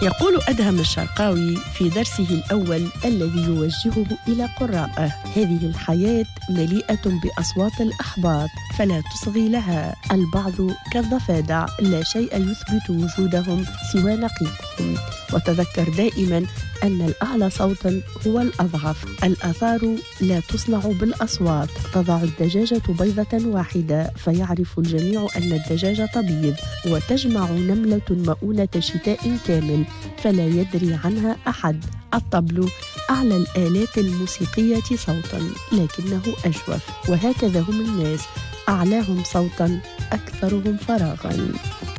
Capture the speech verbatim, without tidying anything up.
يقول أدهم الشرقاوي في درسه الأول الذي يوجهه إلى قراءه: هذه الحياة مليئة بأصوات الأحباط فلا تصغي لها، البعض كالضفادع لا شيء يثبت وجودهم سوى نقيضهم، وتذكر دائما أن الأعلى صوتا هو الأضعف. الآثار لا تصنع بالأصوات، تضع الدجاجة بيضة واحدة فيعرف الجميع أن الدجاجة تبيض، وتجمع نملة مؤونة شتاء كامل فلا يدري عنها أحد. الطبل أعلى الآلات الموسيقية صوتا لكنه أجوف، وهكذا هم الناس، أعلاهم صوتا أكثرهم فراغا.